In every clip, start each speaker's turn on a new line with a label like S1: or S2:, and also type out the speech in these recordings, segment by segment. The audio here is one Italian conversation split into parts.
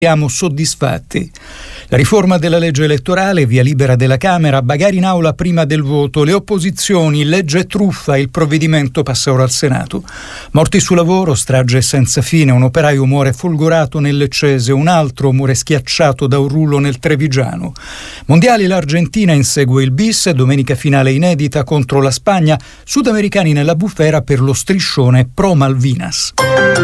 S1: Siamo soddisfatti. La riforma della legge elettorale, via libera della Camera, bagarre in aula prima del voto, le opposizioni, legge truffa, il provvedimento passa ora al Senato. Morti sul lavoro, strage senza fine, un operaio muore folgorato nel Leccese, un altro muore schiacciato da un rullo nel Trevigiano. Mondiali, l'Argentina insegue il bis, domenica finale inedita contro la Spagna, sudamericani nella bufera per lo striscione pro Malvinas.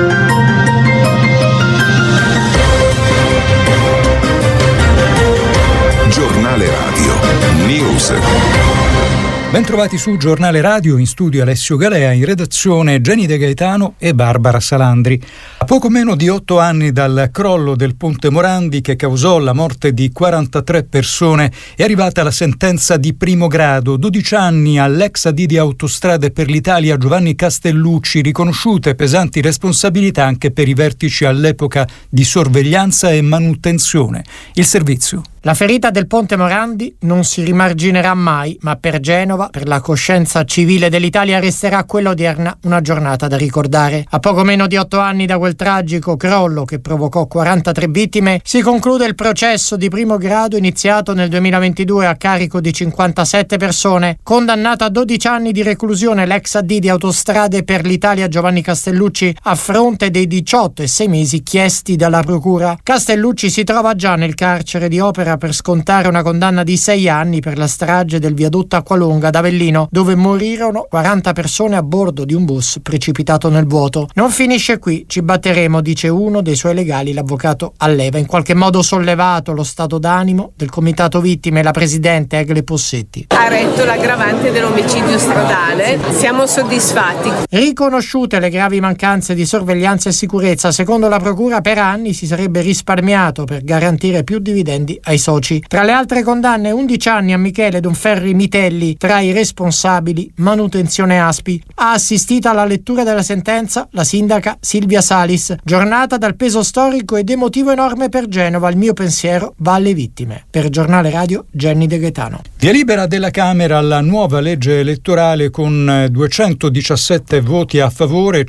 S2: Giornale Radio News.
S1: Bentrovati su Giornale Radio, in studio Alessio Galea, in redazione Jenny De Gaetano e Barbara Salandri. A poco meno di 8 anni dal crollo del ponte Morandi che causò la morte di 43 persone è arrivata la sentenza di primo grado, 12 anni all'ex AD di Autostrade per l'Italia Giovanni Castellucci, riconosciute pesanti responsabilità anche per i vertici all'epoca di sorveglianza e manutenzione. Il servizio.
S3: La ferita del ponte Morandi non si rimarginerà mai, ma per Genova, per la coscienza civile dell'Italia, resterà quella odierna una giornata da ricordare. A poco meno di 8 anni da quel tragico crollo che provocò 43 vittime, si conclude il processo di primo grado iniziato nel 2022 a carico di 57 persone. Condannato a 12 anni di reclusione l'ex AD di Autostrade per l'Italia Giovanni Castellucci a fronte dei 18 e 6 mesi chiesti dalla procura. Castellucci si trova già nel carcere di Opera per scontare una condanna di 6 anni per la strage del viadotto Acqualunga ad Avellino, dove morirono 40 persone a bordo di un bus precipitato nel vuoto. Non finisce qui, ci batteremo, dice uno dei suoi legali, l'avvocato Alleva, in qualche modo sollevato lo stato d'animo del comitato vittime, la presidente Egle Possetti.
S4: Ha retto l'aggravante dell'omicidio stradale, siamo soddisfatti.
S3: Riconosciute le gravi mancanze di sorveglianza e sicurezza, secondo la procura per anni si sarebbe risparmiato per garantire più dividendi ai soci. Tra le altre condanne 11 anni a Michele Donferri Mitelli, tra i responsabili manutenzione Aspi. Ha assistito alla lettura della sentenza la sindaca Silvia Salis. Giornata dal peso storico ed emotivo enorme per Genova, il mio pensiero va alle vittime. Per Giornale Radio Jenny De Gaetano.
S1: Via libera della Camera alla nuova legge elettorale con 217 voti a favore e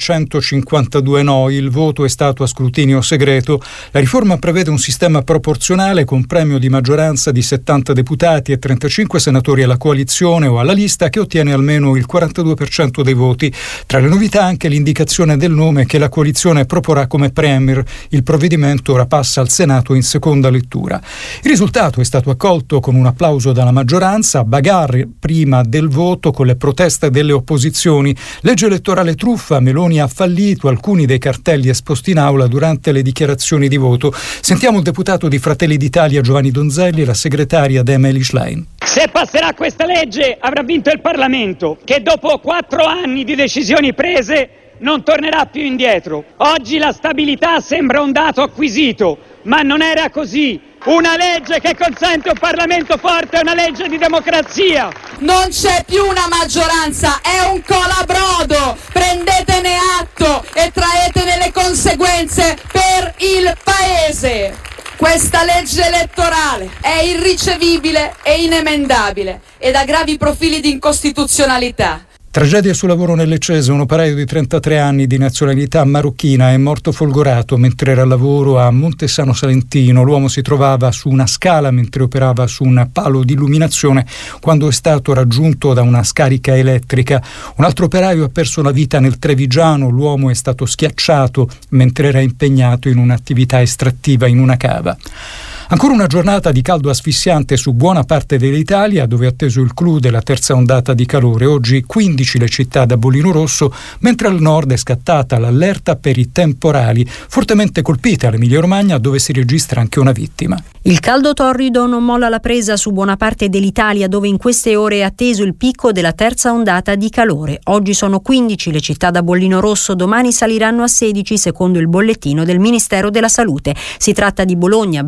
S1: 152 no. Il voto è stato a scrutinio segreto. La riforma prevede un sistema proporzionale con premio di maggioranza di 70 deputati e 35 senatori alla coalizione o alla lista che ottiene almeno il 42% dei voti. Tra le novità anche l'indicazione del nome che la coalizione proporrà come premier. Il provvedimento ora passa al Senato in seconda lettura. Il risultato è stato accolto con un applauso dalla maggioranza, bagarre prima del voto con le proteste delle opposizioni. Legge elettorale truffa, Meloni ha fallito, alcuni dei cartelli esposti in aula durante le dichiarazioni di voto. Sentiamo il deputato di Fratelli d'Italia Giovanni Donzelli e la segretaria Emily Schlein.
S5: Se passerà questa legge avrà vinto il Parlamento, che dopo 4 anni di decisioni prese non tornerà più indietro. Oggi la stabilità sembra un dato acquisito, ma non era così. Una legge che consente un Parlamento forte è una legge di democrazia.
S6: Non c'è più una maggioranza, è un colabrodo. Prendetene atto e traetene le conseguenze per il Paese. Questa legge elettorale è irricevibile e inemendabile ed ha gravi profili di incostituzionalità.
S1: Tragedia sul lavoro nel Leccese, un operaio di 33 anni di nazionalità marocchina è morto folgorato mentre era al lavoro a Montesano Salentino. L'uomo si trovava su una scala mentre operava su un palo di illuminazione quando è stato raggiunto da una scarica elettrica. Un altro operaio ha perso la vita nel Trevigiano, l'uomo è stato schiacciato mentre era impegnato in un'attività estrattiva in una cava. Ancora una giornata di caldo asfissiante su buona parte dell'Italia, dove è atteso il clou della terza ondata di calore. Oggi 15 le città da bollino rosso, mentre al nord è scattata l'allerta per i temporali, fortemente colpite all'Emilia-Romagna, dove si registra anche una vittima.
S7: Il caldo torrido non molla la presa su buona parte dell'Italia, dove in queste ore è atteso il picco della terza ondata di calore. Oggi sono 15 le città da bollino rosso, domani saliranno a 16 secondo il bollettino del Ministero della Salute. Si tratta di Bologna, Brescia,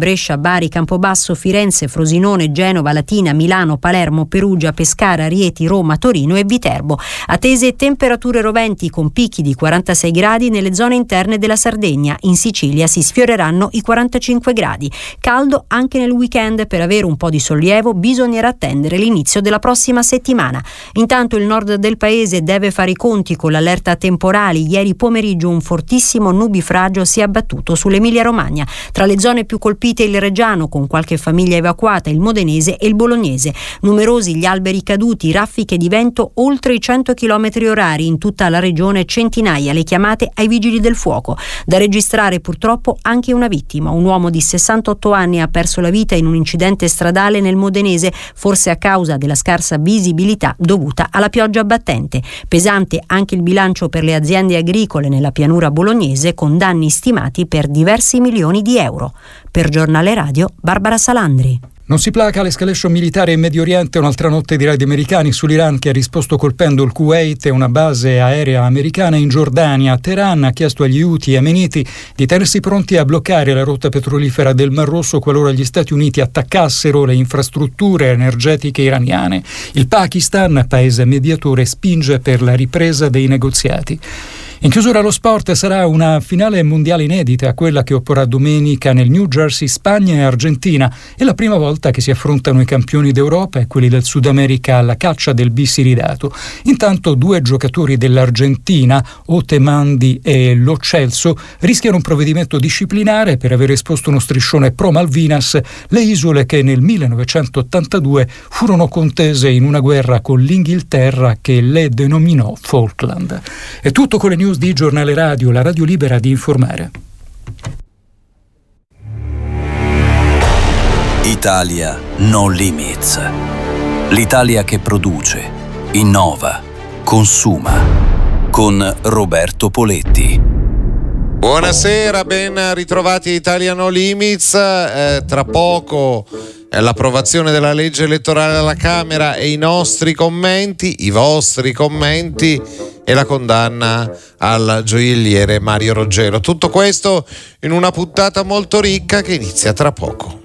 S7: Bari, Campobasso, Firenze, Frosinone, Genova, Latina, Milano, Palermo, Perugia, Pescara, Rieti, Roma, Torino e Viterbo. Attese temperature roventi con picchi di 46 gradi nelle zone interne della Sardegna. In Sicilia si sfioreranno i 45 gradi. Caldo anche nel weekend. Per avere un po' di sollievo bisognerà attendere l'inizio della prossima settimana. Intanto il nord del paese deve fare i conti con l'allerta temporali. Ieri pomeriggio un fortissimo nubifragio si è abbattuto sull'Emilia-Romagna. Tra le zone più colpite il Reggiano, con qualche famiglia evacuata, il Modenese e il Bolognese. Numerosi gli alberi caduti, raffiche di vento oltre i 100 km/h in tutta la regione, centinaia le chiamate ai vigili del fuoco. Da registrare purtroppo anche una vittima. Un uomo di 68 anni ha perso la vita in un incidente stradale nel Modenese, forse a causa della scarsa visibilità dovuta alla pioggia battente. Pesante anche il bilancio per le aziende agricole nella pianura bolognese, con danni stimati per diversi milioni di euro. Per Giornale Radio, Barbara Salandri.
S1: Non si placa l'escalation militare in Medio Oriente. Un'altra notte di raid americani sull'Iran, che ha risposto colpendo il Kuwait e una base aerea americana in Giordania. Teheran ha chiesto agli Houthi yemeniti di tenersi pronti a bloccare la rotta petrolifera del Mar Rosso qualora gli Stati Uniti attaccassero le infrastrutture energetiche iraniane. Il Pakistan, paese mediatore, spinge per la ripresa dei negoziati. In chiusura allo sport sarà una finale mondiale inedita, quella che opporrà domenica nel New Jersey Spagna e Argentina. È la prima volta che si affrontano i campioni d'Europa e quelli del Sud America alla caccia del bisiridato. Intanto 2 giocatori dell'Argentina, Otemandi e Lo Celso, rischiano un provvedimento disciplinare per aver esposto uno striscione pro Malvinas, le isole che nel 1982 furono contese in una guerra con l'Inghilterra che le denominò Falkland. È tutto con le news di Giornale Radio, la radio libera di informare.
S8: Italia No Limits. L'Italia che produce, innova, consuma. Con Roberto Poletti.
S9: Buonasera, ben ritrovati a Italia No Limits. Tra poco l'approvazione della legge elettorale alla Camera e i vostri commenti e la condanna al gioielliere Mario Roggero. Tutto questo in una puntata molto ricca che inizia tra poco.